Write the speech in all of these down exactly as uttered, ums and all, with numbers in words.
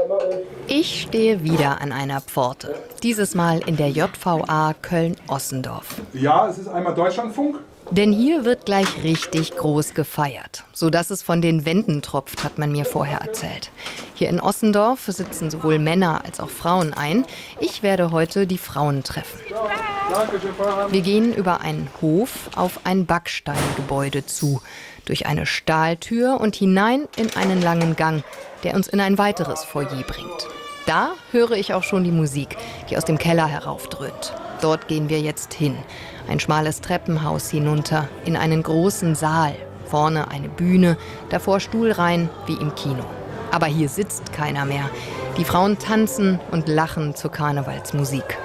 Ich stehe wieder an einer Pforte. Dieses Mal in der J V A Köln-Ossendorf. Ja, es ist einmal Deutschlandfunk. Denn hier wird gleich richtig groß gefeiert. Sodass es von den Wänden tropft, hat man mir vorher erzählt. Hier in Ossendorf sitzen sowohl Männer als auch Frauen ein. Ich werde heute die Frauen treffen. Wir gehen über einen Hof auf ein Backsteingebäude zu, durch eine Stahltür und hinein in einen langen Gang, der uns in ein weiteres Foyer bringt. Da höre ich auch schon die Musik, die aus dem Keller heraufdröhnt. Dort gehen wir jetzt hin. Ein schmales Treppenhaus hinunter, in einen großen Saal. Vorne eine Bühne, davor Stuhlreihen wie im Kino. Aber hier sitzt keiner mehr. Die Frauen tanzen und lachen zur Karnevalsmusik.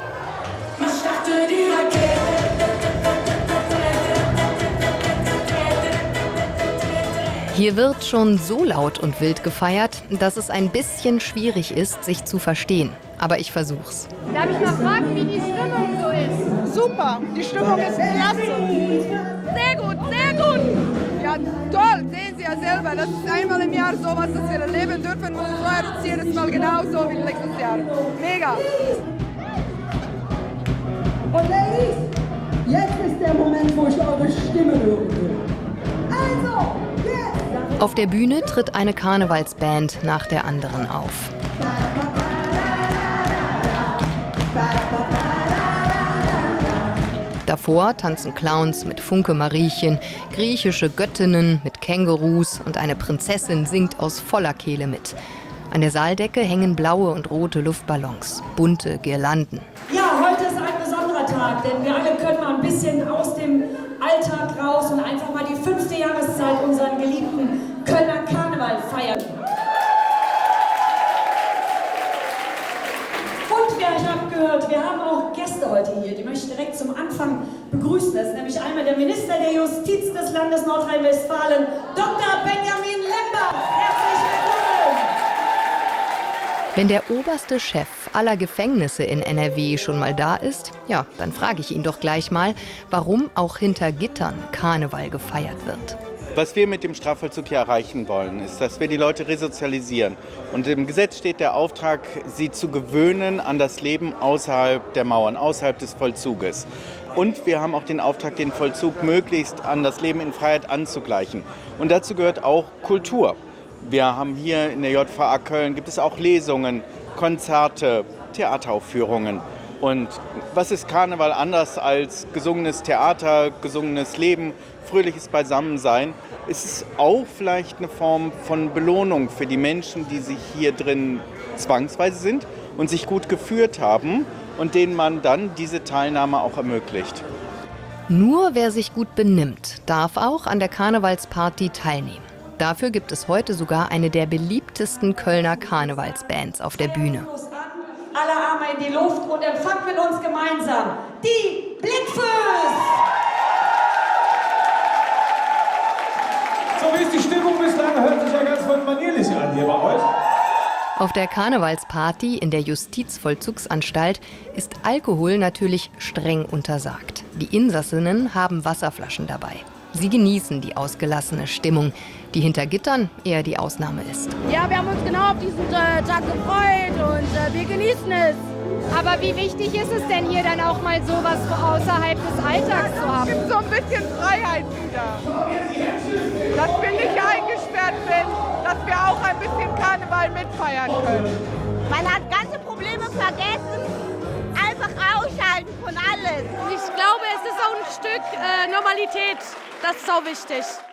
Hier wird schon so laut und wild gefeiert, dass es ein bisschen schwierig ist, sich zu verstehen. Aber ich versuch's. Darf ich mal fragen, wie die Stimmung so ist? Super, die Stimmung ist klasse. Sehr gut, sehr gut. Ja, toll, sehen Sie ja selber. Das ist einmal im Jahr sowas, das wir erleben dürfen. Und so freuen uns jedes Mal genauso wie letztes Jahr. Mega. Und Ladies, jetzt ist der Moment, wo ich eure Stimme hören will. Also, jetzt! Auf der Bühne tritt eine Karnevalsband nach der anderen auf. Davor tanzen Clowns mit Funke-Mariechen, griechische Göttinnen mit Kängurus und eine Prinzessin singt aus voller Kehle mit. An der Saaldecke hängen blaue und rote Luftballons, bunte Girlanden. Ja, heute ist ein besonderer Tag, denn wir alle können mal ein bisschen aus dem Alltag raus und einfach mal die fünfte Jahreszeit unseren geliebten Kölner Karneval feiern. Und ja, ich habe gehört, wir haben auch Gäste heute hier, die möchte ich direkt zum Anfang begrüßen. Das ist nämlich einmal der Minister der Justiz des Landes Nordrhein-Westfalen, Doktor Benjamin Lembert. Herzlich willkommen! Wenn der oberste Chef aller Gefängnisse in N R W schon mal da ist, ja, dann frage ich ihn doch gleich mal, warum auch hinter Gittern Karneval gefeiert wird. Was wir mit dem Strafvollzug hier erreichen wollen, ist, dass wir die Leute resozialisieren. Und im Gesetz steht der Auftrag, sie zu gewöhnen an das Leben außerhalb der Mauern, außerhalb des Vollzuges. Und wir haben auch den Auftrag, den Vollzug möglichst an das Leben in Freiheit anzugleichen. Und dazu gehört auch Kultur. Wir haben hier in der J V A Köln, gibt es auch Lesungen, Konzerte, Theateraufführungen. Und was ist Karneval anders als gesungenes Theater, gesungenes Leben, fröhliches Beisammensein? Es ist auch vielleicht eine Form von Belohnung für die Menschen, die sich hier drin zwangsweise sind und sich gut geführt haben und denen man dann diese Teilnahme auch ermöglicht. Nur wer sich gut benimmt, darf auch an der Karnevalsparty teilnehmen. Dafür gibt es heute sogar eine der beliebtesten Kölner Karnevalsbands auf der Bühne. Alle Arme in die Luft und empfangt mit uns gemeinsam die Blickfüß! So wie ist die Stimmung bislang, hört sich ja ganz manierlich an hier bei euch. Auf der Karnevalsparty in der Justizvollzugsanstalt ist Alkohol natürlich streng untersagt. Die Insassinnen haben Wasserflaschen dabei. Sie genießen die ausgelassene Stimmung, die hinter Gittern eher die Ausnahme ist. Ja, wir haben uns genau auf diesen äh, Tag gefreut und äh, wir genießen es. Aber wie wichtig ist es denn hier dann auch mal sowas außerhalb des Alltags zu haben? Es gibt so ein bisschen Freiheit wieder. Dass wir nicht eingesperrt sind, dass wir auch ein bisschen Karneval mitfeiern können. Man hat ganze Probleme vergessen, einfach ausschalten von alles. Ich glaube, es ist auch ein Stück äh, Normalität. Das ist auch wichtig.